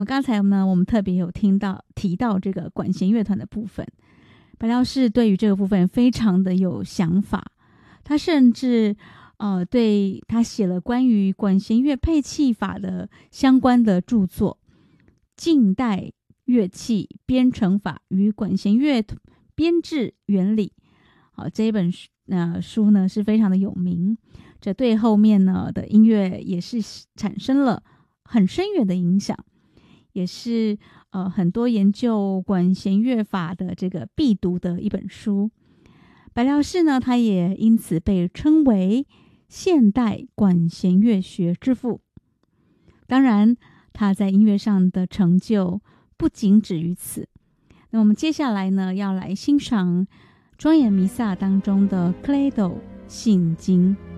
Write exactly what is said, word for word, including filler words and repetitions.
刚才呢，我们特别有听到提到这个管弦乐团的部分，白辽士对于这个部分非常的有想法，他甚至呃对他写了关于管弦乐配器法的相关的著作《近代乐器编程法与管弦乐编制原理》。好，这一本书呃书呢是非常的有名，这对后面呢的音乐也是产生了很深远的影响，也是呃很多研究管弦乐法的这个必读的一本书。白辽士呢，他也因此被称为现代管弦乐学之父。当然，他在音乐上的成就不仅止于此。那我们接下来呢，要来欣赏庄严弥撒当中的 Credo 信经。